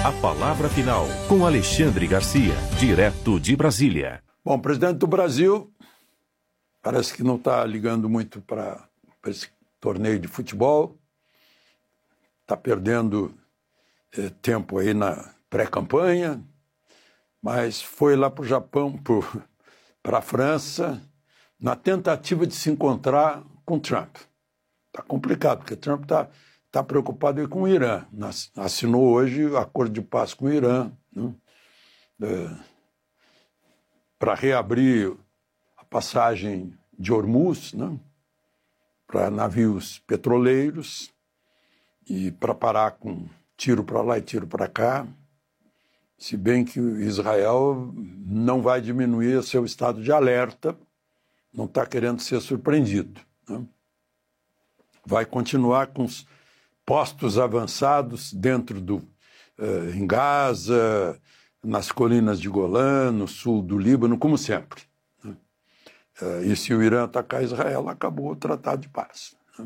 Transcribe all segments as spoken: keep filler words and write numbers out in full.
A palavra final com Alexandre Garcia, direto de Brasília. Bom, o presidente do Brasil parece que não está ligando muito para esse torneio de futebol, está perdendo eh, tempo aí na pré-campanha, mas foi lá para o Japão, para a França, na tentativa de se encontrar com Trump. Está complicado, porque Trump está tá preocupado aí com o Irã. Assinou hoje o acordo de paz com o Irã, né? É, para reabrir a passagem de Hormuz, né? Para navios petroleiros e para parar com tiro para lá e tiro para cá, se bem que Israel não vai diminuir seu estado de alerta, não está querendo ser surpreendido, né? Vai continuar com os postos avançados dentro do, uh, em Gaza, nas colinas de Golã, no sul do Líbano, como sempre, né? Uh, e se o Irã atacar Israel, acabou o tratado de paz, né?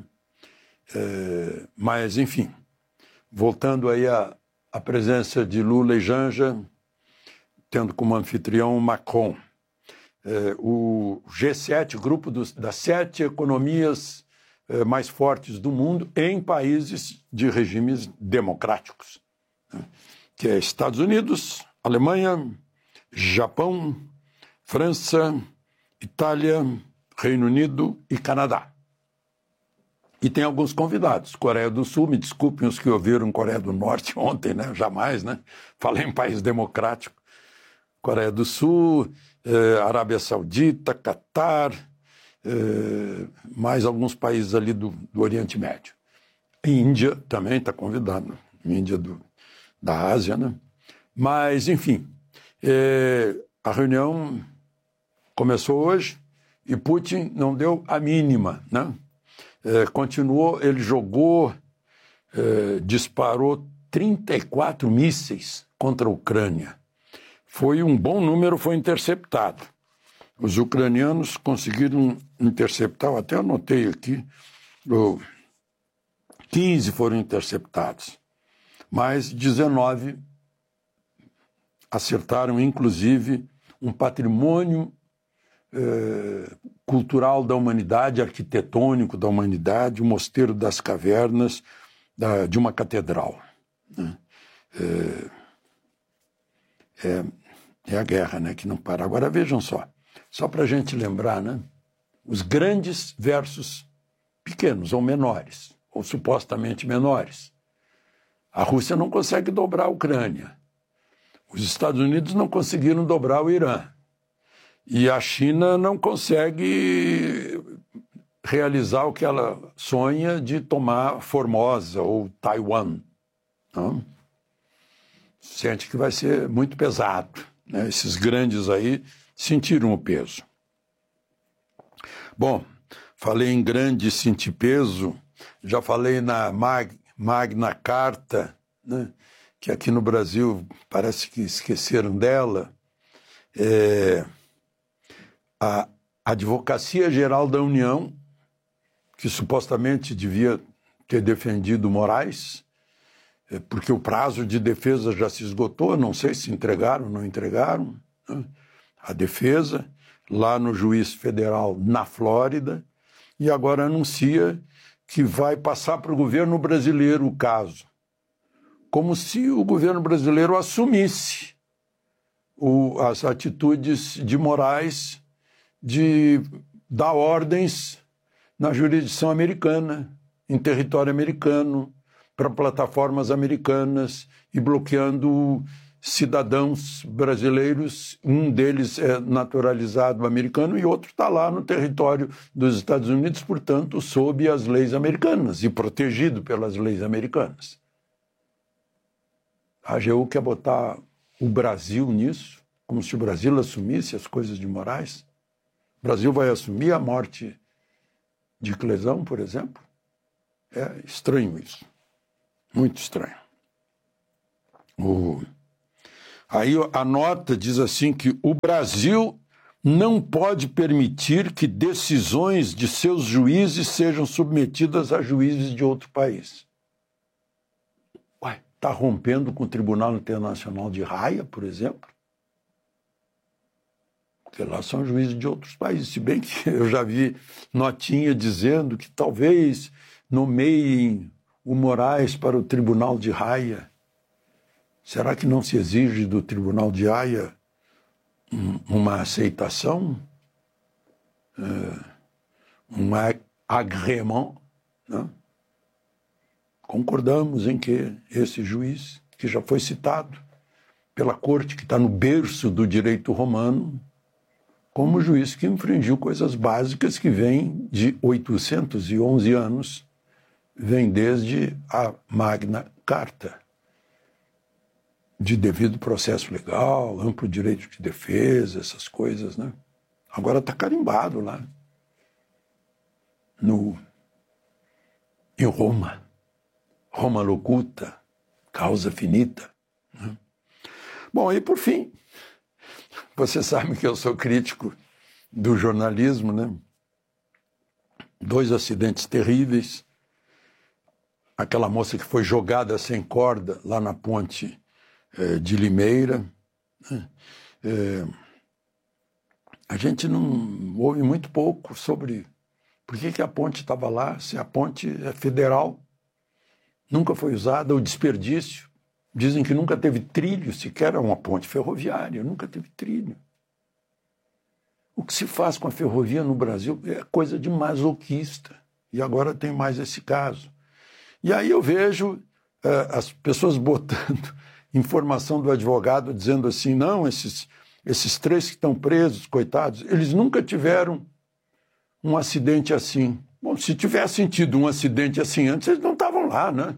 Uh, mas, enfim, voltando aí à, à presença de Lula e Janja, tendo como anfitrião Macron. Uh, o G sete, grupo dos, das sete economias mais fortes do mundo em países de regimes democráticos, né? Que é Estados Unidos, Alemanha, Japão, França, Itália, Reino Unido e Canadá. E tem alguns convidados. Coreia do Sul, me desculpem os que ouviram Coreia do Norte ontem, né? Jamais, né? Falei em país democrático. Coreia do Sul, eh, Arábia Saudita, Catar, Eh, mais alguns países ali do, do Oriente Médio. Índia também está convidado, Índia do, da Ásia, né? Mas, enfim, eh, a reunião começou hoje e Putin não deu a mínima, né? Eh, continuou, ele jogou, eh, disparou trinta e quatro mísseis contra a Ucrânia. Foi um bom número, foi interceptado. Os ucranianos conseguiram interceptar, eu até anotei aqui, quinze foram interceptados, mas dezenove acertaram, inclusive, um patrimônio eh, cultural da humanidade, arquitetônico da humanidade, o Mosteiro das Cavernas da, de uma catedral, né? É, é, é a guerra, né, que não para. Agora vejam só. Só para a gente lembrar, né? Os grandes versus pequenos ou menores, ou supostamente menores. A Rússia não consegue dobrar a Ucrânia. Os Estados Unidos não conseguiram dobrar o Irã. E a China não consegue realizar o que ela sonha de tomar Formosa ou Taiwan, não? Sente que vai ser muito pesado, né? Esses grandes aí sentiram o peso. Bom, falei em grande sentir peso, já falei na Mag, Magna Carta, né, que aqui no Brasil parece que esqueceram dela. É, a Advocacia Geral da União, que supostamente devia ter defendido Moraes, é, porque o prazo de defesa já se esgotou, não sei se entregaram ou não entregaram, né? A defesa, lá no juiz federal na Flórida, e agora anuncia que vai passar para o governo brasileiro o caso, como se o governo brasileiro assumisse o, as atitudes de Moraes de dar ordens na jurisdição americana, em território americano, para plataformas americanas e bloqueando cidadãos brasileiros, um deles é naturalizado americano e outro está lá no território dos Estados Unidos, portanto, sob as leis americanas e protegido pelas leis americanas. A A G U quer botar o Brasil nisso, como se o Brasil assumisse as coisas de Moraes. O Brasil vai assumir a morte de Clesão, por exemplo? É estranho isso, muito estranho. O... Aí a nota diz assim que o Brasil não pode permitir que decisões de seus juízes sejam submetidas a juízes de outro país. Ué, está rompendo com o Tribunal Internacional de Haia, por exemplo? Porque lá são juízes de outros países, se bem que eu já vi notinha dizendo que talvez nomeiem o Moraes para o Tribunal de Haia. Será que não se exige do Tribunal de Haia uma aceitação, um agrément, né? Concordamos em que esse juiz, que já foi citado pela corte, que está no berço do direito romano, como juiz que infringiu coisas básicas que vêm de oitocentos e onze anos, vem desde a Magna Carta, de devido processo legal, amplo direito de defesa, essas coisas, né? Agora está carimbado lá, no, em Roma. Roma locuta, causa finita. Né? Bom, e por fim, você sabe que eu sou crítico do jornalismo, né? Dois acidentes terríveis. Aquela moça que foi jogada sem corda lá na ponte eh, de Limeira. Né? Eh, a gente não ouve muito pouco sobre por que, que a ponte estava lá, se a ponte é federal, nunca foi usada, o desperdício. Dizem que nunca teve trilho, sequer uma ponte ferroviária, nunca teve trilho. O que se faz com a ferrovia no Brasil é coisa de masoquista. E agora tem mais esse caso. E aí eu vejo uh, as pessoas botando informação do advogado, dizendo assim, não, esses, esses três que estão presos, coitados, eles nunca tiveram um acidente assim. Bom, se tivessem tido um acidente assim antes, eles não estavam lá, né?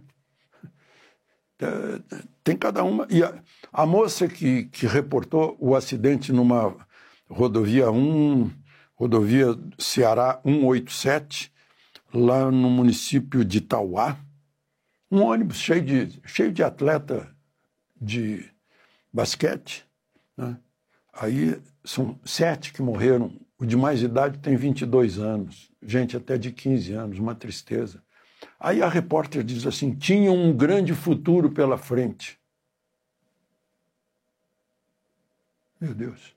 Tem cada uma. E a, a moça que, que reportou o acidente numa rodovia um, rodovia Ceará cento e oitenta e sete, lá no município de Itauá, um ônibus cheio de, cheio de atleta de basquete, né? Aí são sete que morreram. O de mais idade tem vinte e dois anos, gente até de quinze anos, uma tristeza. Aí a repórter diz assim, tinham um grande futuro pela frente. Meu Deus.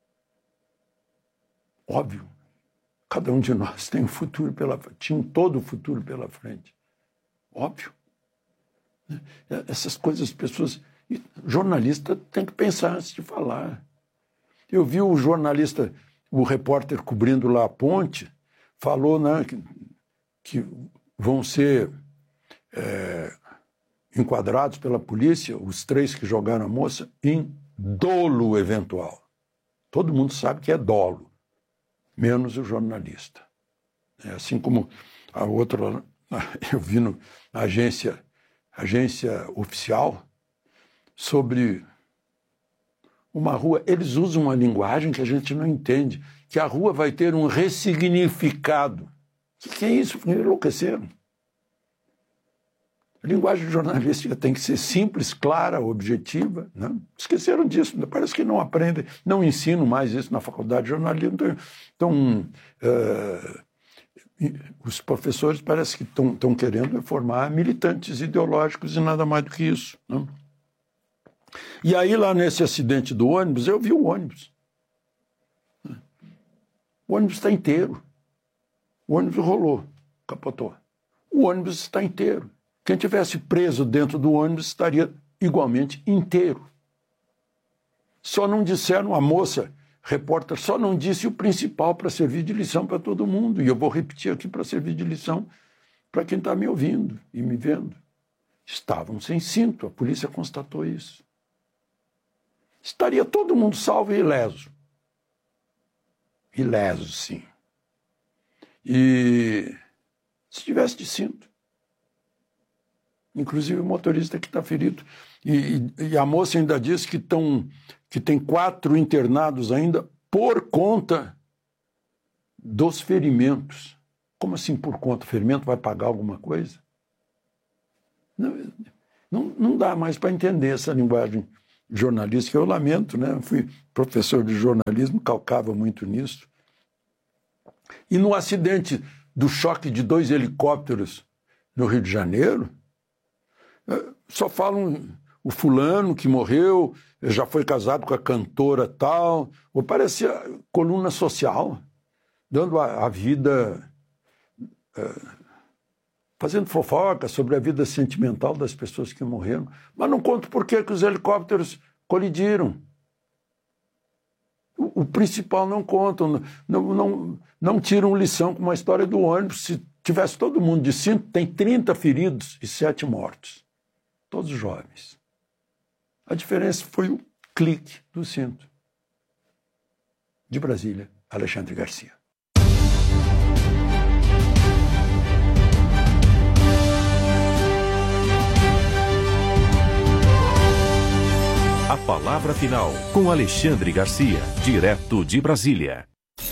Óbvio, cada um de nós tem um futuro pela frente, tinha todo o futuro pela frente. Óbvio. Essas coisas, pessoas... Jornalista tem que pensar antes de falar. Eu vi o jornalista, o repórter cobrindo lá a ponte, falou, né, que, que vão ser é, enquadrados pela polícia, os três que jogaram a moça, em dolo eventual. Todo mundo sabe que é dolo, menos o jornalista. É assim como a outra, eu vi no, na agência, agência oficial, sobre uma rua, eles usam uma linguagem que a gente não entende, que a rua vai ter um ressignificado. O que, que é isso? Enlouqueceram. A linguagem jornalística tem que ser simples, clara, objetiva. Né? Esqueceram disso, parece que não aprendem, não ensinam mais isso na faculdade de jornalismo. Então, uh, os professores parece que estão querendo formar militantes ideológicos e nada mais do que isso. Né? E aí, lá nesse acidente do ônibus, eu vi o ônibus. O ônibus está inteiro. O ônibus rolou, capotou. O ônibus está inteiro. Quem tivesse preso dentro do ônibus estaria igualmente inteiro. Só não disseram, a moça, repórter, só não disse o principal para servir de lição para todo mundo. E eu vou repetir aqui para servir de lição para quem está me ouvindo e me vendo. Estavam sem cinto, a polícia constatou isso. Estaria todo mundo salvo e ileso. Ileso, sim. E se tivesse de cinto. Inclusive o motorista que está ferido. E, e a moça ainda diz que, tão, que tem quatro internados ainda por conta dos ferimentos. Como assim por conta? O ferimento vai pagar alguma coisa? Não, não, não dá mais para entender essa linguagem jornalística. Eu lamento, né? Eu fui professor de jornalismo, calcava muito nisso. E no acidente do choque de dois helicópteros no Rio de Janeiro, só falam o fulano que morreu, já foi casado com a cantora tal, ou parece coluna social, dando a, a vida, é, fazendo fofoca sobre a vida sentimental das pessoas que morreram, mas não conta por que os helicópteros colidiram. O, o principal não contam, não, não, não tiram lição com a história do ônibus. Se tivesse todo mundo de cinto, tem trinta feridos e sete mortos, todos jovens. A diferença foi o clique do cinto. De Brasília, Alexandre Garcia. A palavra final com Alexandre Garcia, direto de Brasília.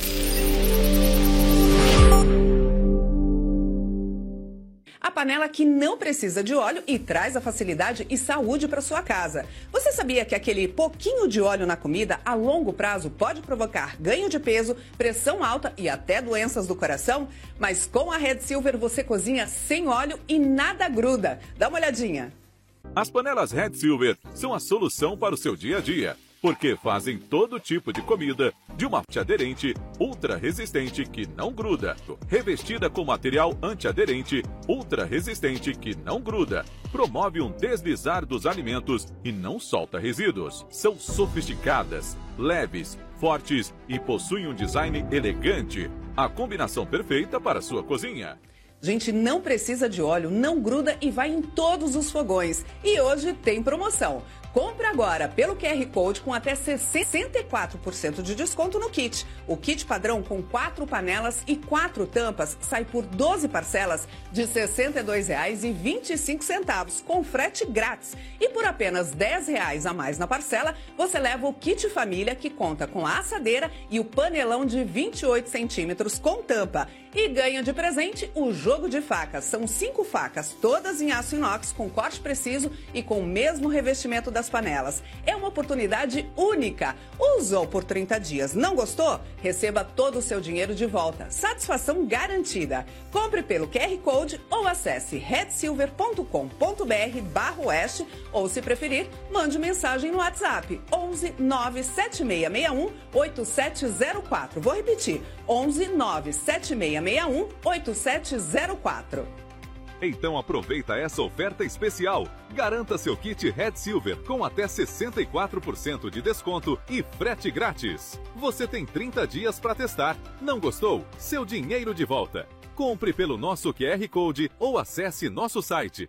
A panela que não precisa de óleo e traz a facilidade e saúde para sua casa. Você sabia que aquele pouquinho de óleo na comida, a longo prazo, pode provocar ganho de peso, pressão alta e até doenças do coração? Mas com a Red Silver você cozinha sem óleo e nada gruda. Dá uma olhadinha. As panelas Red Silver são a solução para o seu dia a dia, porque fazem todo tipo de comida de uma aderente ultra resistente que não gruda, revestida com material antiaderente ultra resistente que não gruda, promove um deslizar dos alimentos e não solta resíduos. São sofisticadas, leves, fortes e possuem um design elegante, a combinação perfeita para a sua cozinha. Gente, não precisa de óleo, não gruda e vai em todos os fogões. E hoje tem promoção. Compre agora pelo Q R Code com até sessenta e quatro por cento de desconto no kit. O kit padrão com quatro panelas e quatro tampas sai por doze parcelas de sessenta e dois reais e vinte e cinco centavos, com frete grátis. E por apenas dez reais a mais na parcela, você leva o kit família que conta com a assadeira e o panelão de vinte e oito centímetros com tampa. E ganha de presente o jogo de facas. São cinco facas, todas em aço inox, com corte preciso e com o mesmo revestimento das panelas. É uma oportunidade única. Usou por trinta dias, não gostou? Receba todo o seu dinheiro de volta. Satisfação garantida. Compre pelo Q R Code ou acesse red silver ponto com ponto br barra oeste ou, se preferir, mande mensagem no WhatsApp onze nove sete seis seis um oito sete zero quatro. Vou repetir, onze nove sete seis seis um oito sete zero quatro. Então aproveita essa oferta especial. Garanta seu kit Red Silver com até sessenta e quatro por cento de desconto e frete grátis. Você tem trinta dias para testar. Não gostou? Seu dinheiro de volta. Compre pelo nosso Q R Code ou acesse nosso site.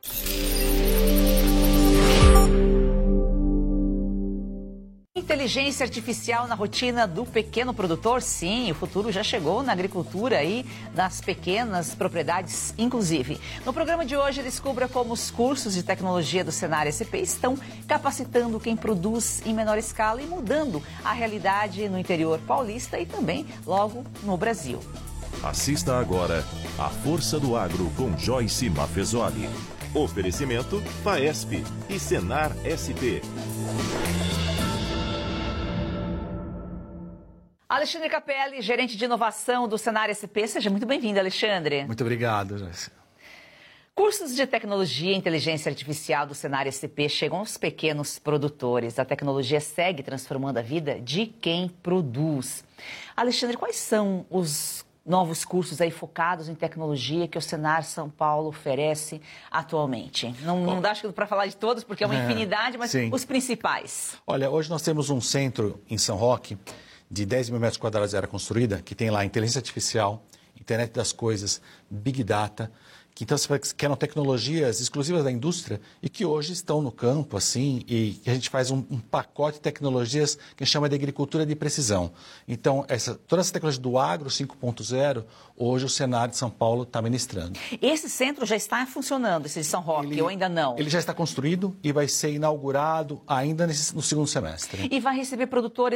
Inteligência artificial na rotina do pequeno produtor? Sim, o futuro já chegou na agricultura e nas pequenas propriedades, inclusive. No programa de hoje, descubra como os cursos de tecnologia do Senar S P estão capacitando quem produz em menor escala e mudando a realidade no interior paulista e também logo no Brasil. Assista agora a Força do Agro com Joyce Mafezoli. Oferecimento Faesp e Senar S P. Alexandre Capelli, gerente de inovação do Senar S P. Seja muito bem-vindo, Alexandre. Muito obrigado, Joyce. Cursos de tecnologia e inteligência artificial do Senar S P chegam aos pequenos produtores. A tecnologia segue transformando a vida de quem produz. Alexandre, quais são os novos cursos aí focados em tecnologia que o Senar São Paulo oferece atualmente? Não, não dá acho que para falar de todos, porque é uma é, infinidade, mas sim. Os principais. Olha, hoje nós temos um centro em São Roque de dez mil metros quadrados de área construída, que tem lá inteligência artificial, internet das coisas, big data, que então que eram tecnologias exclusivas da indústria e que hoje estão no campo, assim, e a gente faz um, um pacote de tecnologias que a gente chama de agricultura de precisão. Então, essa, toda essa tecnologia do agro cinco ponto zero, hoje o Senar de São Paulo está ministrando. Esse centro já está funcionando, esse de São Roque, ele, ou ainda não? Ele já está construído e vai ser inaugurado ainda nesse, no segundo semestre. E vai receber produtores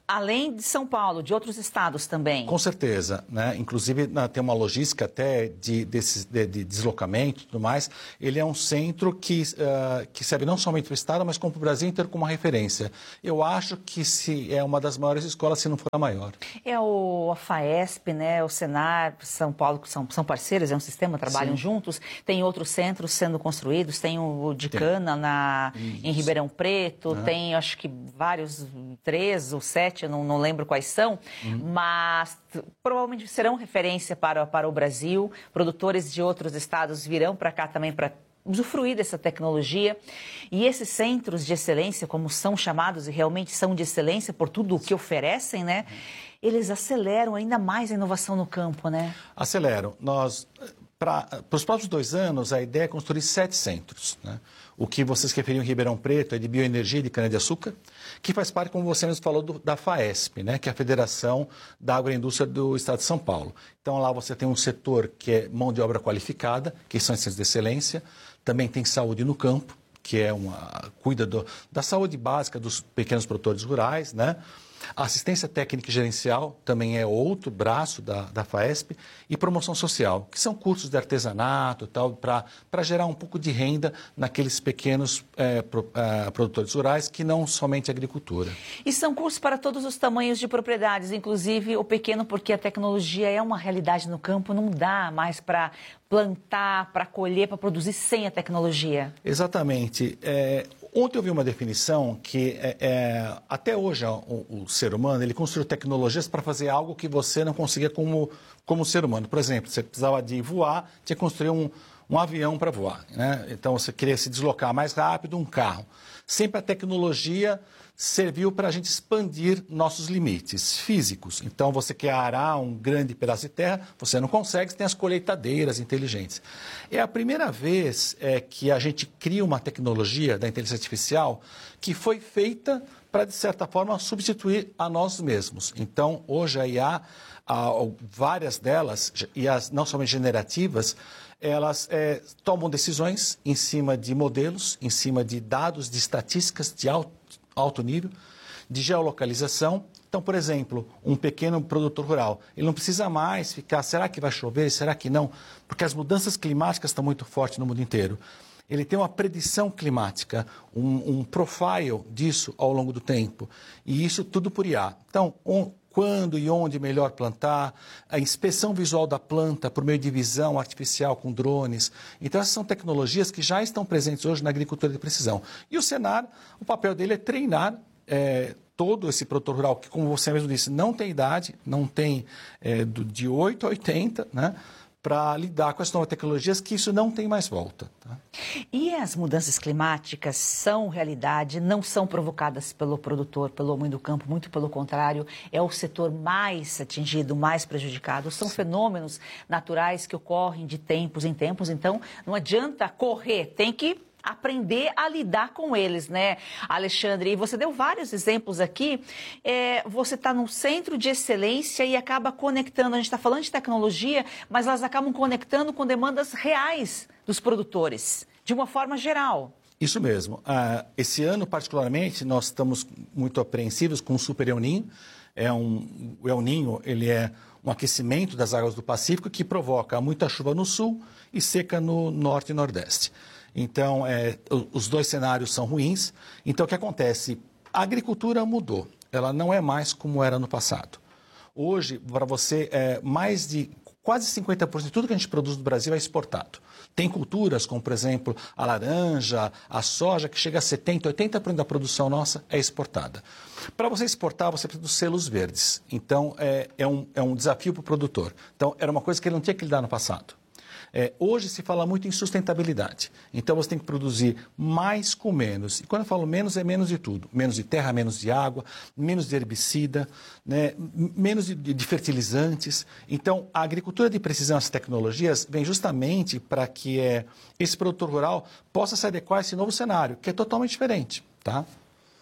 além de São Paulo, de outros estados também? Com certeza, né? Inclusive na, tem uma logística até de, de, de, de deslocamento e tudo mais. Ele é um centro que, uh, que serve não somente para o estado, mas como para o Brasil inteiro como uma referência. Eu acho que se é uma das maiores escolas, se não for a maior. É o a FAESP, né? O Senar, São Paulo, que são, são parceiros, é um sistema, trabalham Sim. juntos. Tem outros centros sendo construídos, tem o de tem. Cana na, em Ribeirão Preto, ah. tem acho que vários, três ou sete, eu não, não lembro quais são, uhum. mas provavelmente serão referência para, para o Brasil. Produtores de outros estados virão para cá também para usufruir dessa tecnologia. E esses centros de excelência, como são chamados, e realmente são de excelência por tudo o que oferecem, né? Eles aceleram ainda mais a inovação no campo, né? Aceleram. Nós, para os próximos dois anos, a ideia é construir sete centros, né? O que vocês referiam em Ribeirão Preto é de bioenergia e de cana-de-açúcar, que faz parte, como você mesmo falou, do, da FAESP, né, que é a Federação da Agroindústria do Estado de São Paulo. Então, lá você tem um setor que é mão de obra qualificada, que são centros de excelência. Também tem saúde no campo, que é uma cuida do, da saúde básica dos pequenos produtores rurais, né? A assistência técnica e gerencial também é outro braço da, da FAESP, e promoção social, que são cursos de artesanato tal, para gerar um pouco de renda naqueles pequenos é, pro, é, produtores rurais que não somente agricultura. E são cursos para todos os tamanhos de propriedades, inclusive o pequeno, porque a tecnologia é uma realidade no campo, não dá mais para plantar, para colher, para produzir sem a tecnologia. Exatamente. É... Ontem eu vi uma definição que é, é, até hoje o, o ser humano ele construiu tecnologias para fazer algo que você não conseguia como, como ser humano. Por exemplo, você precisava de voar, tinha que construir um, um avião para voar, né? Então você queria se deslocar mais rápido, um carro. Sempre a tecnologia serviu para a gente expandir nossos limites físicos. Então, você quer arar um grande pedaço de terra, você não consegue, você tem as colheitadeiras inteligentes. É a primeira vez é, que a gente cria uma tecnologia da inteligência artificial que foi feita para, de certa forma, substituir a nós mesmos. Então, hoje a I A, a, várias delas, e as não somente generativas, elas é, tomam decisões em cima de modelos, em cima de dados, de estatísticas de alto alto nível, de geolocalização. Então, por exemplo, um pequeno produtor rural, ele não precisa mais ficar, será que vai chover, será que não? Porque as mudanças climáticas estão muito fortes no mundo inteiro. Ele tem uma predição climática, um, um profile disso ao longo do tempo, e isso tudo por I A. Então, um, quando e onde melhor plantar, a inspeção visual da planta por meio de visão artificial com drones. Então, essas são tecnologias que já estão presentes hoje na agricultura de precisão. E o Senar, o papel dele é treinar é, todo esse produtor rural, que, como você mesmo disse, não tem idade, não tem é, do, de oito a oitenta, né? Para lidar com as novas tecnologias, que isso não tem mais volta. Tá? E as mudanças climáticas são realidade, não são provocadas pelo produtor, pelo homem do campo, muito pelo contrário, é o setor mais atingido, mais prejudicado. São Sim. fenômenos naturais que ocorrem de tempos em tempos, então não adianta correr, tem que aprender a lidar com eles, né, Alexandre? E você deu vários exemplos aqui. É, você está num centro de excelência e acaba conectando, a gente está falando de tecnologia, mas elas acabam conectando com demandas reais dos produtores, de uma forma geral. Isso mesmo. Ah, esse ano, particularmente, nós estamos muito apreensivos com o Super El Ninho. É um, o El Ninho, ele é um aquecimento das águas do Pacífico que provoca muita chuva no sul e seca no norte e nordeste. Então, é, os dois cenários são ruins. Então, o que acontece? A agricultura mudou. Ela não é mais como era no passado. Hoje, para você, é, mais de quase cinquenta por cento de tudo que a gente produz no Brasil é exportado. Tem culturas como, por exemplo, a laranja, a soja, que chega a setenta por cento, oitenta por cento da produção nossa é exportada. Para você exportar, você precisa dos selos verdes. Então, é, é, um, é um desafio para o produtor. Então, era uma coisa que ele não tinha que lidar no passado. É, hoje se fala muito em sustentabilidade, então você tem que produzir mais com menos. E quando eu falo menos, é menos de tudo. Menos de terra, menos de água, menos de herbicida, né, menos de, de fertilizantes. Então, a agricultura de precisão, essas tecnologias, vem justamente para que é, esse produtor rural possa se adequar a esse novo cenário, que é totalmente diferente, tá?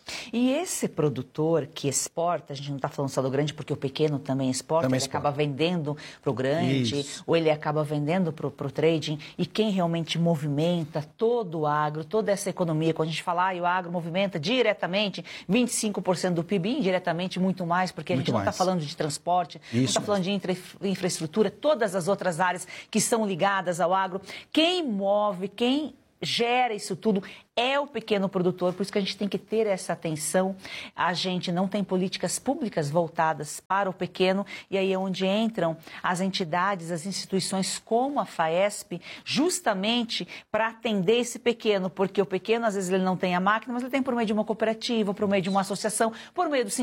E esse produtor que exporta, a gente não está falando só do grande, porque o pequeno também exporta, também ele exporta. acaba vendendo para o grande, Isso. ou ele acaba vendendo para o trading, e quem realmente movimenta todo o agro, toda essa economia, quando a gente fala, ah, o agro movimenta diretamente vinte e cinco por cento do P I B, indiretamente muito mais, porque a Muito gente não está mais. falando de transporte, não Isso está falando de infra, infraestrutura, todas as outras áreas que são ligadas ao agro. Quem move, quem gera isso tudo é o pequeno produtor, por isso que a gente tem que ter essa atenção. A gente não tem políticas públicas voltadas para o pequeno, e aí é onde entram as entidades, as instituições como a FAESP, justamente para atender esse pequeno, porque o pequeno, às vezes, ele não tem a máquina, mas ele tem por meio de uma cooperativa, por meio de uma associação, por meio do